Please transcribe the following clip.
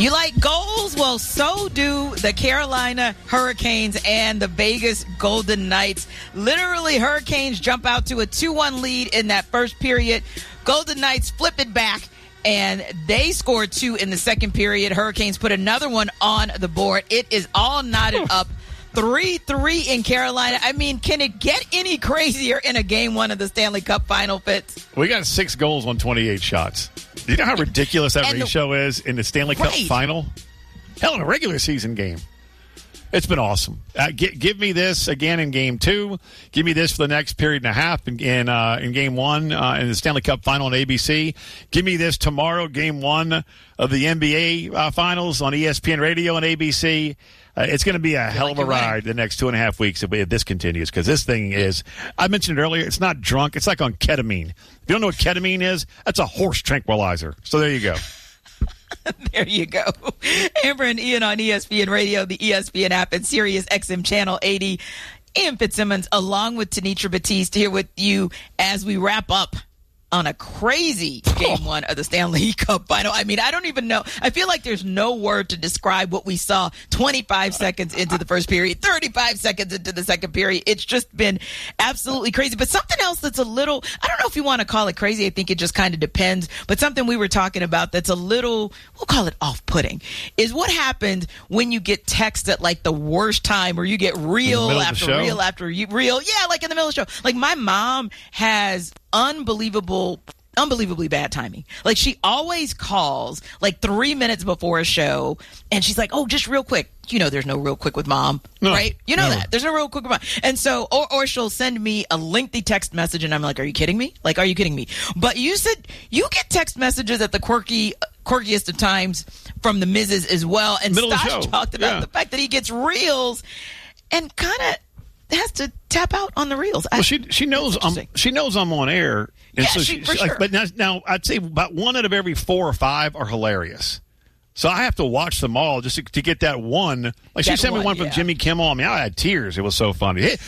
You like goals? Well, so do the Carolina Hurricanes and the Vegas Golden Knights. Literally, Hurricanes jump out to a 2-1 lead in that first period. Golden Knights flip it back, and they scored 2 in the second period. Hurricanes put another one on the board. It is all knotted up. 3-3 in Carolina. I mean, can it get any crazier in a Game 1 of the Stanley Cup Final, Fitz? We got 6 goals on 28 shots. Do you know how ridiculous that ratio is in the Stanley Cup Final? Hell, in a regular season game. It's been awesome. Give me this again in Game 2. Give me this for the next period and a half in Game 1 in the Stanley Cup Final on ABC. Give me this tomorrow, Game 1 of the NBA Finals on ESPN Radio and ABC. It's going to be a hell of a ride the next 2.5 weeks if this continues, because this thing is, I mentioned it earlier, it's not drunk. It's like on ketamine. If you don't know what ketamine is, that's a horse tranquilizer. So there you go. There you go. Amber and Ian on ESPN Radio, the ESPN app, and Sirius XM Channel 80. Ian Fitzsimmons, along with Tenitra Batiste, here with you as we wrap up on a crazy Game 1 of the Stanley Cup Final. I mean, I don't even know. I feel like there's no word to describe what we saw 25 seconds into the first period, 35 seconds into the second period. It's just been absolutely crazy. But something else that's a little, I don't know if you want to call it crazy. I think it just kind of depends. But something we were talking about that's a little, we'll call it off-putting, is what happened when you get text at like the worst time, or you get reel after reel after reel. Yeah, like in the middle of the show. Like my mom has unbelievably bad timing. Like she always calls like 3 minutes before a show, and she's like, "Oh, just real quick." You know, there's no real quick with mom, right? You know that. There's no real quick with mom. And so, or she'll send me a lengthy text message, and I'm like, "Are you kidding me? Like, are you kidding me?" But you said you get text messages at the quirkiest of times from the Mrs. as well. And Stosh talked about the fact that he gets reels and kind of has to tap out on the reels. Well, she knows I'm on air. And so for sure. But now I'd say about 1 out of every 4 or 5 are hilarious. So I have to watch them all just to get that one. Like she sent me one from Jimmy Kimmel. I mean, I had tears. It was so funny.